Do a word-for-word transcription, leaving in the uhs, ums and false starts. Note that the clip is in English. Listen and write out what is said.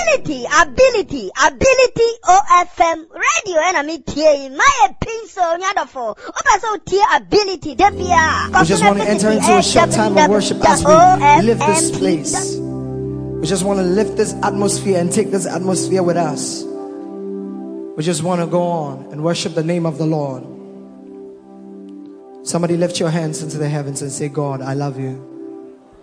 ability, ability, ability O F M radio enemy tie my pinso nyadofo. Opa tie ability debia. We just want to enter into a short time of worship as we lift this place. We just want to lift this atmosphere and take this atmosphere with us. We just want to go on and worship the name of the Lord. Somebody lift your hands into the heavens and say, God, I love you.